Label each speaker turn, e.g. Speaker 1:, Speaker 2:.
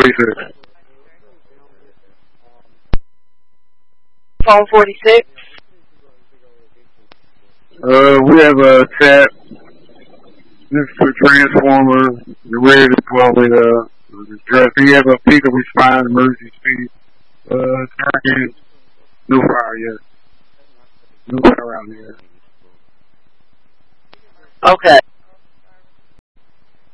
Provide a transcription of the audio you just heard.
Speaker 1: 46.
Speaker 2: Phone 46.
Speaker 1: We have a tap. This is a transformer. You're ready to probably address. We have a peak of response emergency speed. Target. No fire yet. No fire out here.
Speaker 2: Okay.